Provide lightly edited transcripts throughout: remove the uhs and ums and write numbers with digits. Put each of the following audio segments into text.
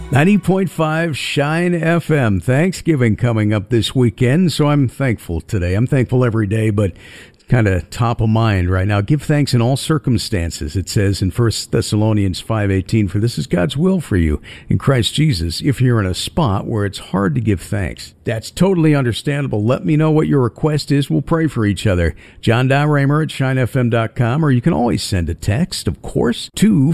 90.5 Shine FM. Thanksgiving coming up this weekend, so I'm thankful today. I'm thankful every day, but kind of top of mind right now. Give thanks in all circumstances, it says in 1 Thessalonians 5:18, for this is God's will for you in Christ Jesus if you're in a spot where it's hard to give thanks. That's totally understandable. Let me know what your request is. We'll pray for each other. John Raymer at shinefm.com, or you can always send a text, of course, to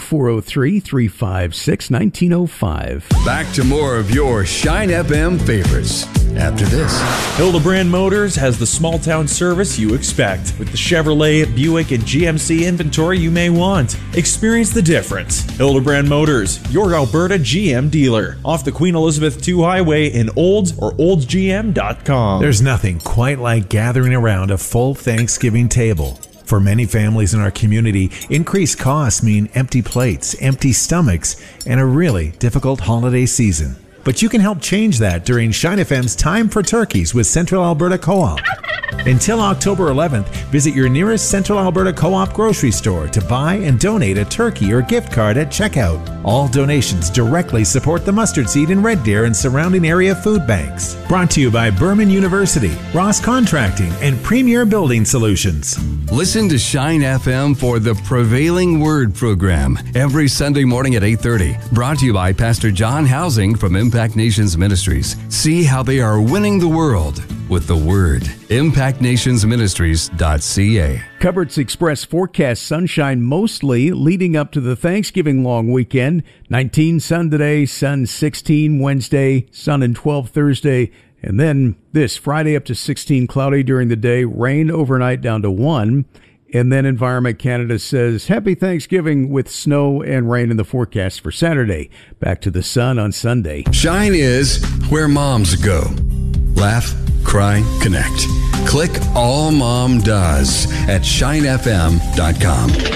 403-356-1905. Back to more of your Shine FM favorites after this. Hildebrand Motors has the small town service you expect with the Chevrolet, Buick, and GMC inventory you may want. Experience the difference. Hildebrand Motors, your Alberta GM dealer. Off the Queen Elizabeth II Highway in Olds or oldsgm.com. There's nothing quite like gathering around a full Thanksgiving table. For many families in our community, increased costs mean empty plates, empty stomachs, and a really difficult holiday season. But you can help change that during Shine FM's Time for Turkeys with Central Alberta Co-op. Until October 11th, visit your nearest Central Alberta Co-op grocery store to buy and donate a turkey or gift card at checkout. All donations directly support the Mustard Seed in Red Deer and surrounding area food banks. Brought to you by Berman University, Ross Contracting, and Premier Building Solutions. Listen to Shine FM for the Prevailing Word program every Sunday morning at 8:30. Brought to you by Pastor John Housing from Impact Nations Ministries. See how they are winning the world with the Word. ImpactNationsMinistries.ca. Cupboards Express forecast sunshine mostly leading up to the Thanksgiving long weekend. 19 sun today, sun 16 Wednesday, sun and 12 Thursday. And then this Friday up to 16 cloudy during the day, rain overnight down to 1. And then Environment Canada says, Happy Thanksgiving with snow and rain in the forecast for Saturday. Back to the sun on Sunday. Shine is where moms go. Laugh, cry, connect. Click All Mom Does at shinefm.com.